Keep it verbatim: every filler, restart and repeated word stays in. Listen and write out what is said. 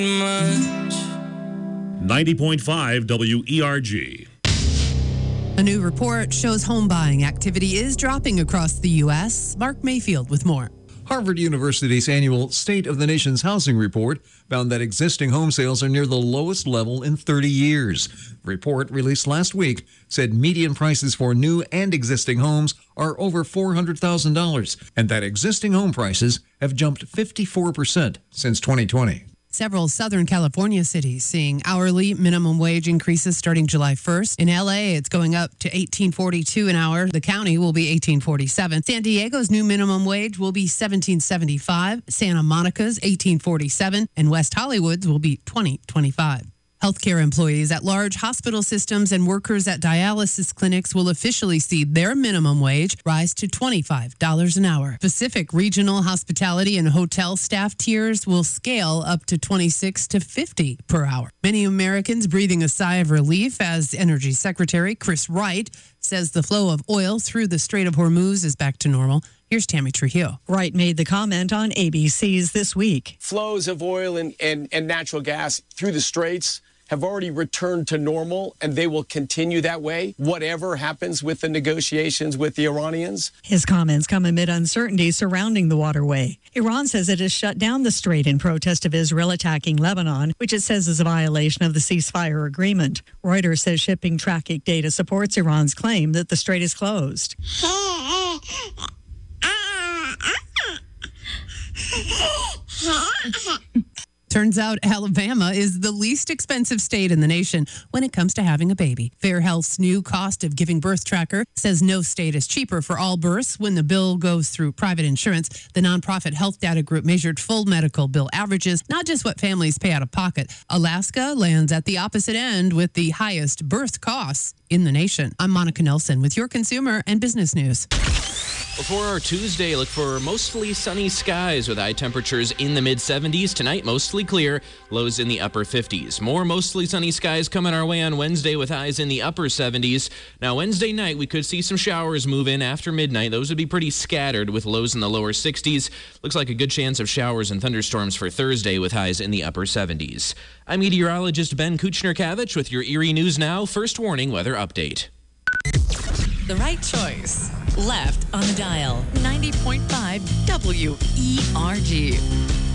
ninety point five W E R G. A new report shows home buying activity is dropping across the U S. Mark Mayfield with more. Harvard University's annual State of the Nation's Housing Report found that existing home sales are near the lowest level in thirty years. The report, released last week, said median prices for new and existing homes are over four hundred thousand dollars, and that existing home prices have jumped fifty-four percent since twenty twenty. Several Southern California cities seeing hourly minimum wage increases starting July first. In L A, it's going up to eighteen forty-two an hour. The county will be eighteen forty-seven. San Diego's new minimum wage will be seventeen seventy-five. Santa Monica's eighteen forty-seven, and West Hollywood's will be twenty twenty-five. Healthcare employees at large hospital systems and workers at dialysis clinics will officially see their minimum wage rise to twenty-five dollars an hour. Pacific regional hospitality and hotel staff tiers will scale up to twenty-six to fifty per hour. Many Americans breathing a sigh of relief as Energy Secretary Chris Wright says the flow of oil through the Strait of Hormuz is back to normal. Here's Tammy Trujillo. Wright made the comment on A B C's This Week. Flows of oil and, and, and natural gas through the straits have already returned to normal, and they will continue that way, whatever happens with the negotiations with the Iranians. His comments come amid uncertainty surrounding the waterway. Iran says it has shut down the strait in protest of Israel attacking Lebanon, which it says is a violation of the ceasefire agreement. Reuters says shipping tracking data supports Iran's claim that the strait is closed. Turns out Alabama is the least expensive state in the nation when it comes to having a baby. Fair Health's new cost of giving birth tracker says no state is cheaper for all births when the bill goes through private insurance. The nonprofit health data group measured full medical bill averages, not just what families pay out of pocket. Alaska lands at the opposite end with the highest birth costs in the nation. I'm Monica Nelson with your consumer and business news. For our Tuesday, look for mostly sunny skies with high temperatures in the mid seventies. Tonight, mostly clear, lows in the upper fifties. More mostly sunny skies coming our way on Wednesday with highs in the upper seventies. Now, Wednesday night, we could see some showers move in after midnight. Those would be pretty scattered with lows in the lower sixties. Looks like a good chance of showers and thunderstorms for Thursday with highs in the upper seventies. I'm meteorologist Ben Kuchner-Kavich with your Erie News Now First Warning Weather Update. The right choice. Left on the dial. ninety point five W E R G.